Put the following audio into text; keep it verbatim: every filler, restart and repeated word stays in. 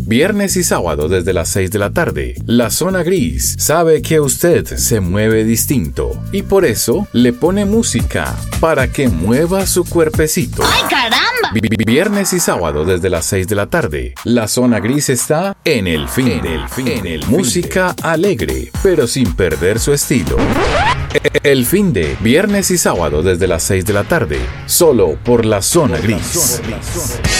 viernes y sábado desde las seis de la tarde. La Zona Gris sabe que usted se mueve distinto y por eso le pone música para que mueva su cuerpecito. ¡Ay, caramba! Viernes y sábado desde las seis de la tarde. La Zona Gris está en el fin, en el fin, en el música alegre, pero sin perder su estilo. El fin de viernes y sábado desde las seis de la tarde, solo por la Zona Gris.